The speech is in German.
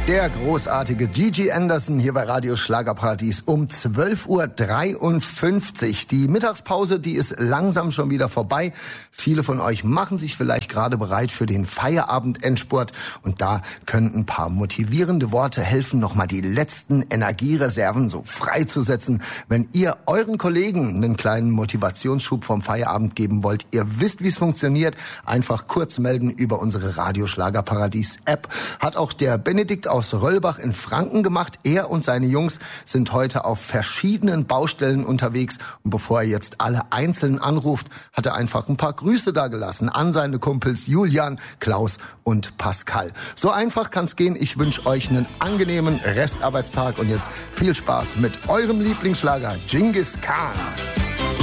Der großartige Gigi Anderson hier bei Radio Schlagerparadies um 12:53 Uhr. Die Mittagspause, die ist langsam schon wieder vorbei. Viele von euch machen sich vielleicht gerade bereit für den Feierabend-Endspurt. Und da können ein paar motivierende Worte helfen, nochmal die letzten Energiereserven so freizusetzen. Wenn ihr euren Kollegen einen kleinen Motivationsschub vom Feierabend geben wollt, ihr wisst, wie es funktioniert, einfach kurz melden über unsere Radio Schlagerparadies-App. Hat auch der Benedikt aus Röllbach in Franken gemacht. Er und seine Jungs sind heute auf verschiedenen Baustellen unterwegs. Und bevor er jetzt alle einzeln anruft, hat er einfach ein paar Grüße dagelassen an seine Kumpels Julian, Klaus und Pascal. So einfach kann's gehen. Ich wünsche euch einen angenehmen Restarbeitstag und jetzt viel Spaß mit eurem Lieblingsschlager Genghis Khan.